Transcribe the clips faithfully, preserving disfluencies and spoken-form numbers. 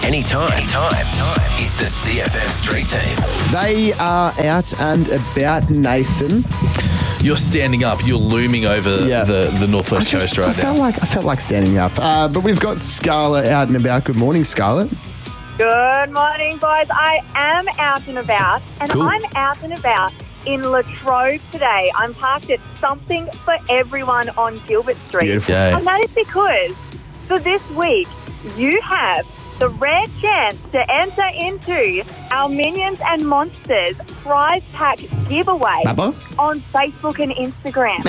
anytime. Anytime. Time. It's the C F M Street Team. They are out and about, Nathan. You're standing up. You're looming over Yeah. the, the northwest I just- coast right I felt now. like I felt like standing up. Uh, but we've got Scarlett out and about. Good morning, Scarlett. Good morning, boys. I am out and about, and Cool. I'm out and about in Latrobe today. I'm parked at Something for Everyone on Gilbert Street. Beautiful. Yeah. And that is because for this week, you have the rare chance to enter into our Minions and Monsters prize pack giveaway Mabbo? on Facebook and Instagram.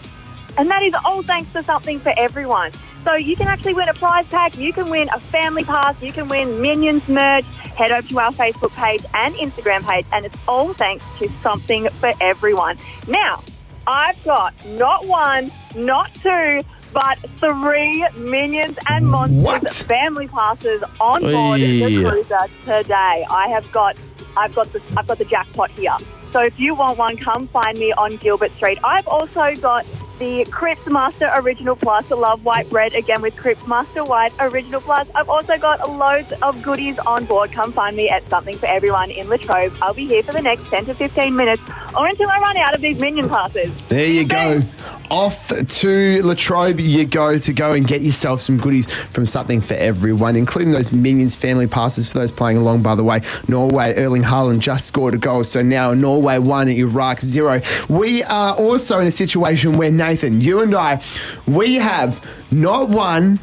And that is all thanks to Something for Everyone. So you can actually win a prize pack, you can win a family pass, you can win Minions merch. Head over to our Facebook page and Instagram page, and it's all thanks to Something for Everyone. Now, I've got not one, not two, but three Minions and Monsters What? family passes on board the Oi. cruiser today. I have got, I've got the, I've got the jackpot here. So if you want one, come find me on Gilbert Street. I've also got the Crips Master Original Plus, the Love White Bread, again with Crips Master White Original Plus. I've also got loads of goodies on board. Come find me at Something for Everyone in Latrobe. I'll be here for the next ten to fifteen minutes or until I run out of these Minion passes. There you go. Off to Latrobe you go to go and get yourself some goodies from Something for Everyone, including those Minions family passes for those playing along, by the way. Norway, Erling Haaland just scored a goal, so now Norway one, Iraq zero. We are also in a situation where, Nathan, you and I, we have not one...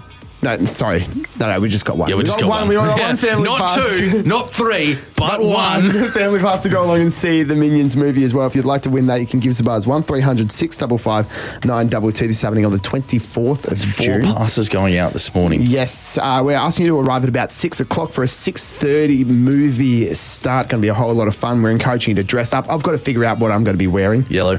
No, sorry. No, no, we just got one. Yeah, we just got one. We got Yeah. one family Not pass. two, not three, but, But one. family pass to go along and see the Minions movie as well. If you'd like to win that, you can give us a buzz. one three hundred six five five nine two two. This is happening on the twenty-fourth of Four June. passes going out this morning. Yes, uh, we're asking you to arrive at about six o'clock for a six thirty movie start. Going to be a whole lot of fun. We're encouraging you to dress up. I've got to figure out what I'm going to be wearing. Yellow.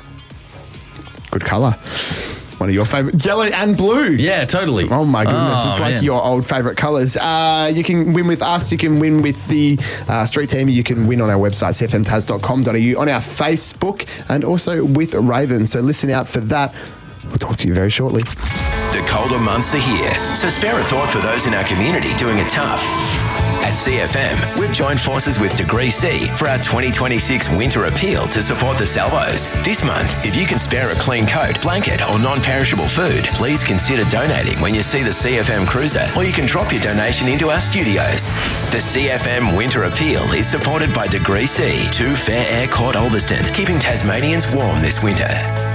Good colour. One of your favourite. Yellow and blue. Yeah, totally. Oh my goodness, Oh, it's like man. your old favourite colours. Uh, you can win with us, you can win with the uh, Street Team, you can win on our website, c f m taz dot com dot a u, on our Facebook, and also with Raven. So listen out for that. We'll talk to you very shortly. The colder months are here, so spare a thought for those in our community doing it tough. At C F M, we've joined forces with Degree C for our twenty twenty-six winter appeal to support the salvos. This month, if you can spare a clean coat, blanket or non-perishable food, please consider donating when you see the C F M cruiser, or you can drop your donation into our studios. The C F M winter appeal is supported by Degree C, two Fair Air Court Ulverston, keeping Tasmanians warm this winter.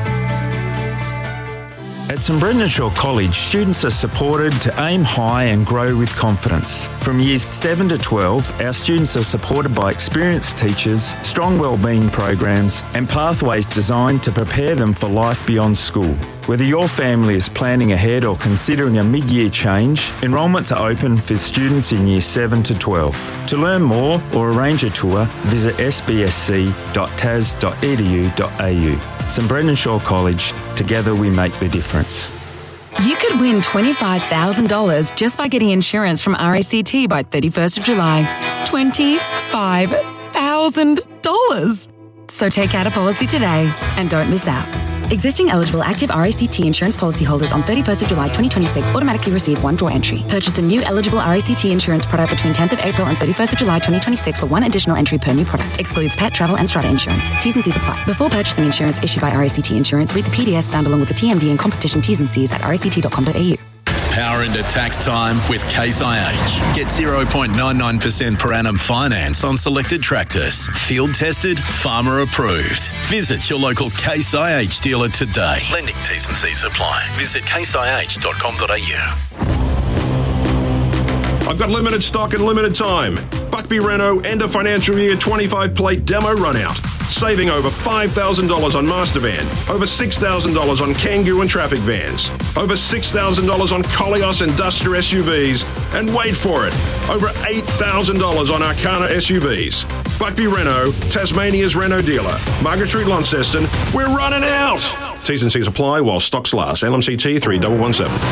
At St Brendan Shaw College, students are supported to aim high and grow with confidence. From years seven to twelve, our students are supported by experienced teachers, strong wellbeing programs, and pathways designed to prepare them for life beyond school. Whether your family is planning ahead or considering a mid-year change, enrolments are open for students in years seven to twelve. To learn more or arrange a tour, visit s b s c dot tas dot e d u dot a u. St Brendan Shaw College, together we make the difference. You could win twenty-five thousand dollars just by getting insurance from R A C T by thirty-first of July. twenty-five thousand dollars. So take out a policy today and don't miss out. Existing eligible active R A C T insurance policyholders on thirty-first of July twenty twenty-six automatically receive one draw entry. Purchase a new eligible R A C T insurance product between tenth of April and thirty-first of July twenty twenty-six for one additional entry per new product. Excludes pet, travel and strata insurance. T's and C's apply. Before purchasing insurance issued by R A C T Insurance, read the P D S found along with the T M D and competition T's and C's at r a c t dot com dot a u. Power into tax time with Case I H. Get zero point nine nine percent per annum finance on selected tractors. Field tested, farmer approved. Visit your local Case I H dealer today. Lending T's and C's apply. Visit case i h dot com dot a u. I've got limited stock and limited time. Buckby Renault end of financial year twenty-five plate demo run out. Saving over five thousand dollars on Master Van, over six thousand dollars on Kangoo and Traffic Vans, over six thousand dollars on Koleos and Duster S U Vs, and wait for it, over eight thousand dollars on Arcana S U Vs. Buckby Renault, Tasmania's Renault dealer. Margaret Street, Launceston, we're running out! T's and C's apply while stocks last. L M C T three one one seven.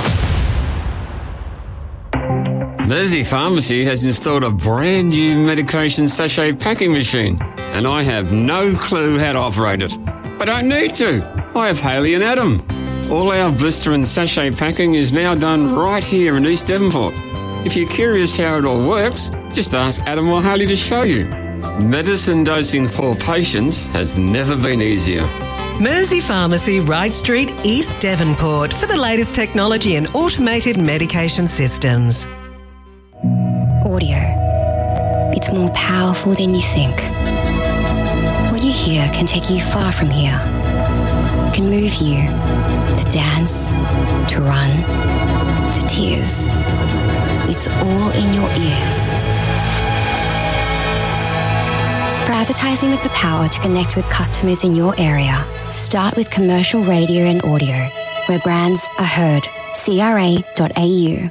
Mersey Pharmacy has installed a brand new medication sachet packing machine, and I have no clue how to operate it. I don't need to. I have Haley and Adam. All our blister and sachet packing is now done right here in East Devonport. If you're curious how it all works, just ask Adam or Harley to show you. Medicine dosing for patients has never been easier. Mersey Pharmacy, Wright Street, East Devonport, for the latest technology and automated medication systems. Audio. It's more powerful than you think. What you hear can take you far from here. It can move you to dance, to run, to tears. It's all in your ears. For advertising with the power to connect with customers in your area, start with commercial radio and audio, where brands are heard. C R A dot A U.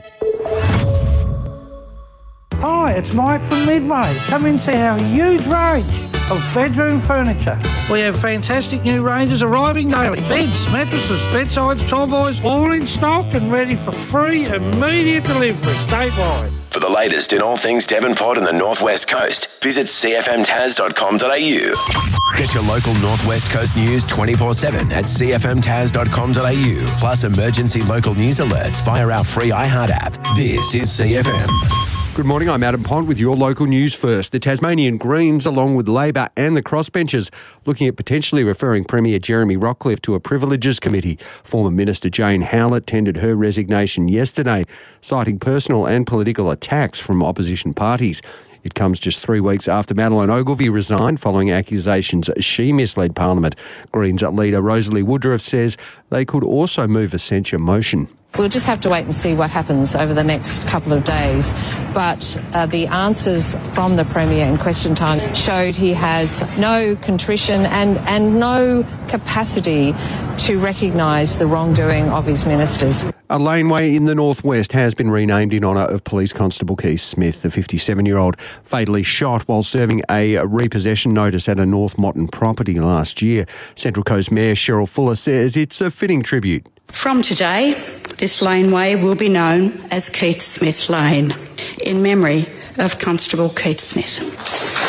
Hi, it's Mike from Midway. Come and see our huge range of bedroom furniture. We have fantastic new ranges arriving daily. Beds, mattresses, bedsides, tallboys, all in stock and ready for free immediate delivery statewide. For the latest in all things Devonport and the North West Coast, visit c f m tas dot com dot a u. Get your local North West Coast news twenty-four seven at c f m tas dot com dot a u. Plus emergency local news alerts via our free iHeart app. This is C F M. Good morning, I'm Adam Pond with your local news first. The Tasmanian Greens, along with Labor and the Crossbenchers, looking at potentially referring Premier Jeremy Rockcliffe to a Privileges Committee. Former Minister Jane Howlett tendered her resignation yesterday, citing personal and political attacks from opposition parties. It comes just three weeks after Madeleine Ogilvie resigned following accusations she misled Parliament. Greens leader Rosalie Woodruff says they could also move a censure motion. We'll just have to wait and see what happens over the next couple of days. But uh, the answers from the Premier in question time showed he has no contrition and, and no capacity to recognise the wrongdoing of his ministers. A laneway in the northwest has been renamed in honour of Police Constable Keith Smith, the fifty-seven-year-old fatally shot while serving a repossession notice at a North Motton property last year. Central Coast Mayor Cheryl Fuller says it's a fitting tribute. From today, this laneway will be known as Keith Smith Lane, in memory of Constable Keith Smith.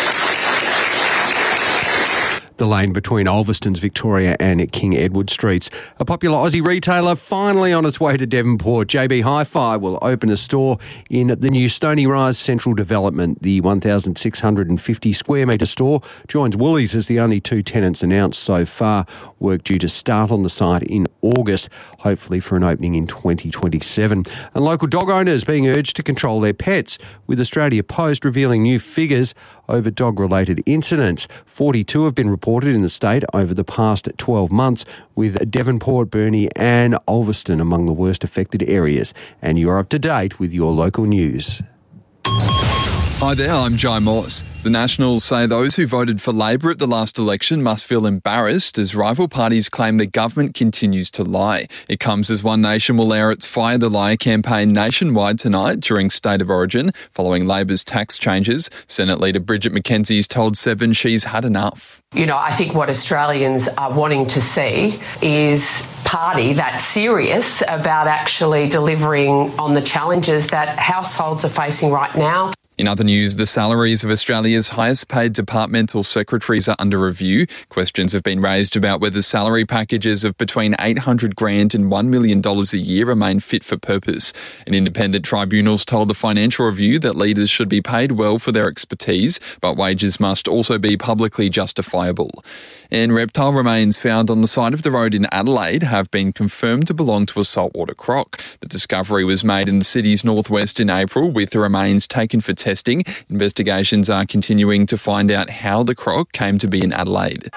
The lane between Ulverstons, Victoria and King Edward Streets. A popular Aussie retailer finally on its way to Devonport. J B Hi-Fi will open a store in the new Stony Rise Central development. The one thousand six hundred fifty square metre store joins Woolies as the only two tenants announced so far. Work due to start on the site in August, hopefully for an opening in twenty twenty-seven. And local dog owners being urged to control their pets, with Australia Post revealing new figures over dog-related incidents. forty-two have been reported in the state over the past twelve months, with Devonport, Burnie and Ulverston among the worst affected areas. And you're up to date with your local news. Hi there, I'm Jai Morse. The Nationals say those who voted for Labor at the last election must feel embarrassed as rival parties claim the government continues to lie. It comes as One Nation will air its Fire the Liar campaign nationwide tonight during State of Origin, following Labor's tax changes. Senate Leader Bridget McKenzie's told Seven she's had enough. You know, I think what Australians are wanting to see is a party that's serious about actually delivering on the challenges that households are facing right now. In other news, the salaries of Australia's highest paid departmental secretaries are under review. Questions have been raised about whether salary packages of between eight hundred grand and one million dollars a year remain fit for purpose. An independent tribunal's told the Financial Review that leaders should be paid well for their expertise, but wages must also be publicly justifiable. And reptile remains found on the side of the road in Adelaide have been confirmed to belong to a saltwater croc. The discovery was made in the city's northwest in April, with the remains taken for testing. Investigations are continuing to find out how the croc came to be in Adelaide.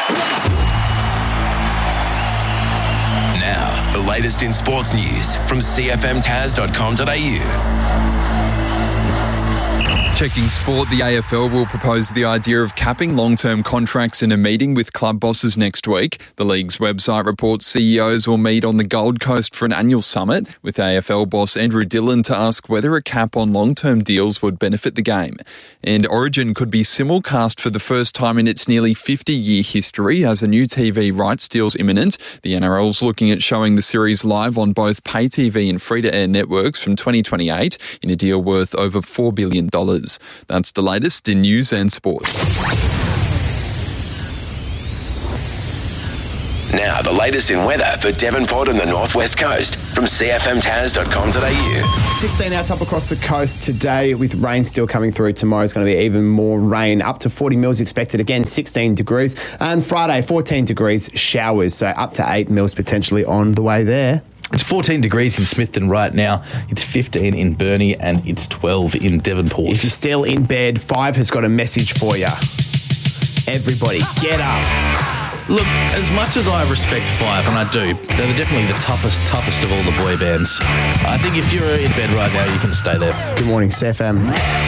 Now, the latest in sports news from c f m tas dot com dot a u. Checking sport, the A F L will propose the idea of capping long-term contracts in a meeting with club bosses next week. The league's website reports C E Os will meet on the Gold Coast for an annual summit, with A F L boss Andrew Dillon to ask whether a cap on long-term deals would benefit the game. And Origin could be simulcast for the first time in its nearly fifty-year history as a new T V rights deal's imminent. The N R L's looking at showing the series live on both pay T V and free-to-air networks from twenty twenty-eight in a deal worth over four billion dollars. That's the latest in news and sport. Now Now, the latest in weather for Devonport and the Northwest Coast from c f m taz dot com dot a u. sixteen outs up across the coast today with rain still coming through. Tomorrow's going to be even more rain, up to forty mils expected. Again, sixteen degrees. And Friday, fourteen degrees, showers. So up to eight mils potentially on the way there. It's fourteen degrees in Smithton right now. It's fifteen in Burnie and it's twelve in Devonport. If you're still in bed, Five has got a message for you. Everybody, get up. Look, as much as I respect Five, and I do, they're definitely the toughest, toughest of all the boy bands. I think if you're in bed right now, you can stay there. Good morning, C F M.